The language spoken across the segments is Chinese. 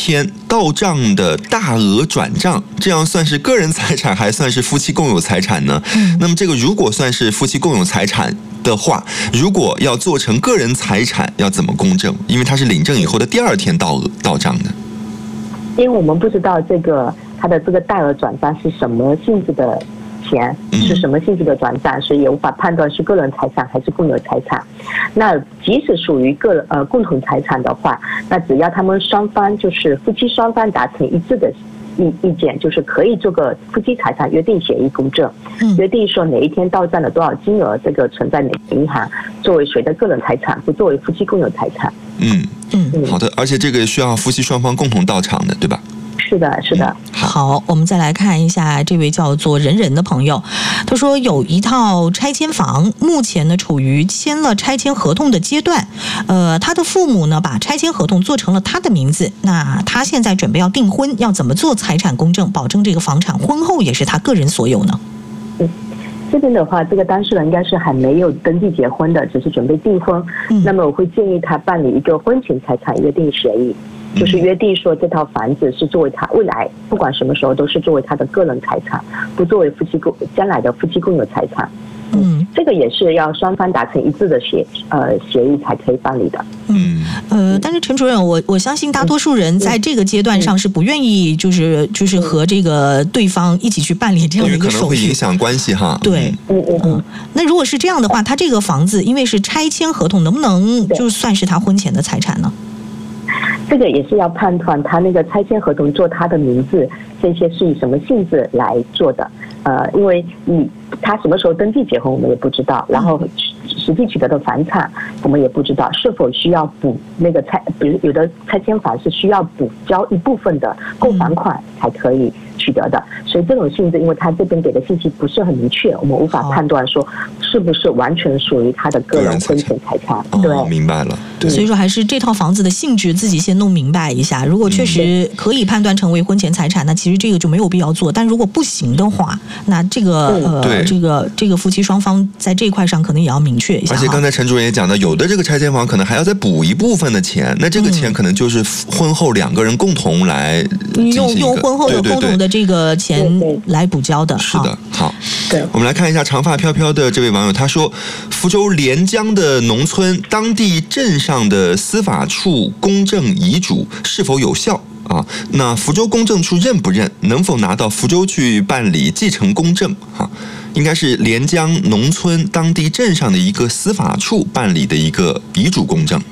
天到账的大额转账，这样算是个人财产还算是夫妻共有财产呢？那么这个如果算是夫妻共有财产的话，如果要做成个人财产，要怎么公证？因为它是领证以后的第二天到账的。 因为我们不知道它的这个大额转账是什么性质的钱，是什么性质的转账，所以也无法判断是个人财产还是共有财产。那即使属于共同财产的话，那只要他们双方就是夫妻双方达成一致的意见，就是可以做个夫妻财产约定协议公证，约定说哪一天到账了多少金额，这个存在哪个银行，作为谁的个人财产，不作为夫妻共有财产。 好的，而且这个需要夫妻双方共同到场的，对吧？ 是的，是的。 好，我们再来看一下这位叫做人人的朋友，他说有一套拆迁房，目前呢处于签了拆迁合同的阶段，他的父母呢把拆迁合同做成了他的名字，那他现在准备要订婚，要怎么做财产公证，保证这个房产婚后也是他个人所有呢？ 这边的话，这个当事人应该是还没有登记结婚的，只是准备订婚。那么我会建议他办理一个婚前财产约定协议，就是约定说这套房子是作为他未来不管什么时候都是作为他的个人财产，不作为将来的夫妻共有财产。这个也是要双方达成一致的协议才可以办理的。 但是陈主任，我相信大多数人在这个阶段上是不愿意就是和这个对方一起去办理这样的一个手续， 可能会影响关系哈。 对，那如果是这样的话，他这个房子因为是拆迁合同，能不能就算是他婚前的财产呢？ 这个也是要判断他那个拆迁合同做他的名字，这些是以什么性质来做的。因为他什么时候登记结婚我们也不知道，然后实际取得的房产我们也不知道，是否需要补那个比如有的拆迁房是需要补交一部分的购房款才可以取得的，所以这种性质因为他这边给的信息不是很明确，我们无法判断说是不是完全属于他的个人婚前财产。对， 明白了。 所以说还是这套房子的性质自己先弄明白一下，如果确实可以判断成为婚前财产，那其实这个就没有必要做，但如果不行的话，那这个夫妻双方在这一块上可能也要明确一下。 而且刚才陈主任也讲到，有的这个拆迁房可能还要再补一部分的钱，那这个钱可能就是婚后两个人共同来用婚后的共同的这个钱来补交的。 是的，好，我们来看一下长发飘飘的这位网友，他说福州连江的农村当地镇上的司法处公证遗嘱是否有效啊？那福州公证处认不认？能否拿到福州去办理继承公证啊？应该是连江农村当地镇上的一个司法处办理的一个遗嘱公证。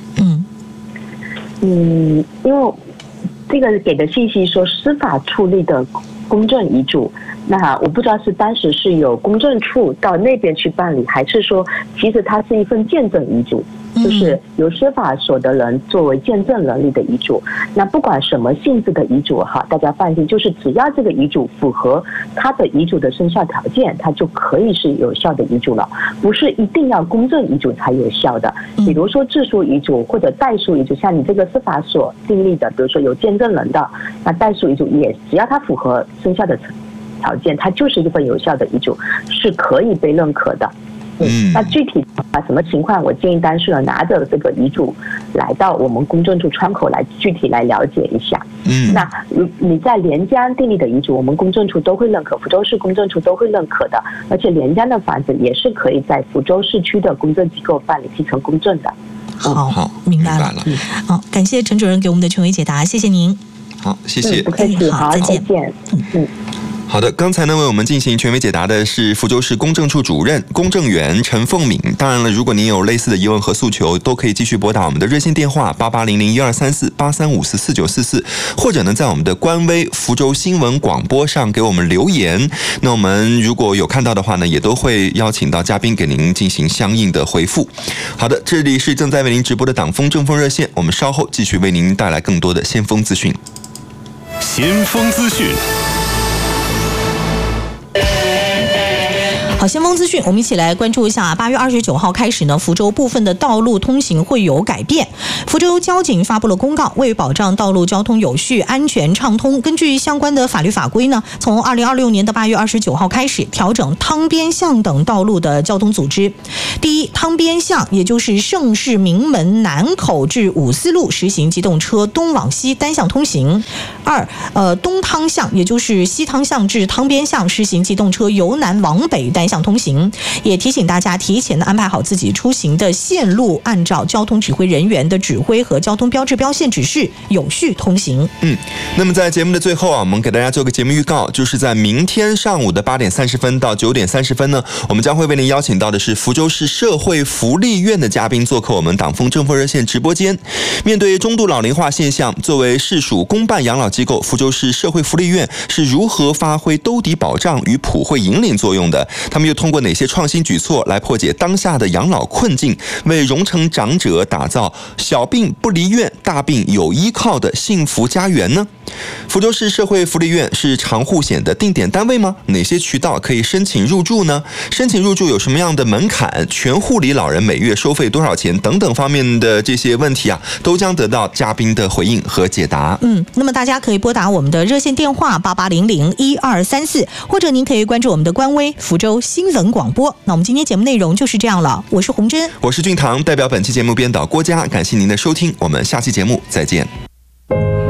因为这个给的信息说司法处理的公证遗嘱，那我不知道是当时是有公证处到那边去办理，还是说其实它是一份见证遗嘱，就是由司法所得人作为见证人立的遗嘱。那不管什么性质的遗嘱哈，大家放心，就是只要这个遗嘱符合他的遗嘱的生效条件，它就可以是有效的遗嘱了，不是一定要公证遗嘱才有效的。比如说自书遗嘱或者代书遗嘱，像你这个司法所订立的，比如说有见证人的，那代书遗嘱也只要它符合生效的条件，它就是一份有效的遗嘱，是可以被认可的。那具体什么情况，我建议当事人拿着这个遗嘱来到我们公证处窗口来具体来了解一下。那你在连江订立的遗嘱，我们公证处都会认可，福州市公证处都会认可的，而且连江的房子也是可以在福州市区的公证机构办理继承公证的。 好，明白了。好，感谢陈主任给我们的权威解答，谢谢您。 好，谢谢。 不客气，好，再见。 好的，刚才呢为我们进行权威解答的是福州市公证处主任公证员陈凤敏。当然了，如果您有类似的疑问和诉求，都可以继续拨打我们的热线电话8800123483544944，或者呢在我们的官微福州新闻广播上给我们留言。那我们如果有看到的话呢，也都会邀请到嘉宾给您进行相应的回复。好的，这里是正在为您直播的党风正风热线，我们稍后继续为您带来更多的先锋资讯。 先锋资讯。 好，先锋资讯，我们一起来关注一下。8月29号开始呢，福州部分的道路通行会有改变。福州交警发布了公告，为保障道路交通有序、安全畅通，根据相关的法律法规呢，从2026年的8月29号开始，调整汤边巷等道路的交通组织。第一，汤边巷，也就是盛世名门南口至五四路，实行机动车东往西单向通行。二，东汤巷，也就是西汤巷至汤边巷，实行机动车由南往北单向通行。也提醒大家提前的安排好自己出行的线路，按照交通指挥人员的指挥和交通标志标线指示有序通行。 那么在节目的最后啊，我们给大家做个节目预告，就是在明天上午的8点30分到9点30分呢，我们将会为您邀请到的是福州市社会福利院的嘉宾做客我们党风政风热线直播间。面对中度老龄化现象，作为市属公办养老机构，福州市社会福利院是如何发挥兜底保障与普惠引领作用的？他们又通过哪些创新举措来破解当下的养老困境，为荣成长者打造小病不离院、大病有依靠的幸福家园呢？福州市社会福利院是长护险的定点单位吗？哪些渠道可以申请入住呢？申请入住有什么样的门槛？全护理老人每月收费多少钱？等等方面的这些问题啊，都将得到嘉宾的回应和解答。 那么大家可以拨打我们的热线电话88001234，或者您可以关注我们的官微福州新闻广播。那我们今天节目内容就是这样了，我是洪真， 我是俊堂，代表本期节目编导郭嘉，感谢您的收听，我们下期节目再见。